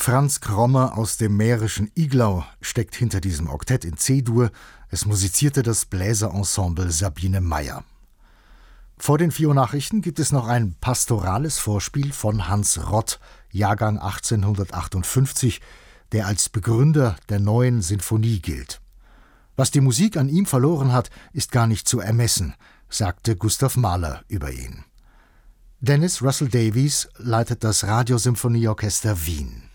Franz Krommer aus dem mährischen Iglau steckt hinter diesem Oktett in C-Dur. Es musizierte das Bläserensemble Sabine Meyer. Vor den 4 Uhr Nachrichten gibt es noch ein pastorales Vorspiel von Hans Rott, Jahrgang 1858, der als Begründer der neuen Sinfonie gilt. Was die Musik an ihm verloren hat, ist gar nicht zu ermessen, sagte Gustav Mahler über ihn. Dennis Russell Davies leitet das Radiosymphonieorchester Wien.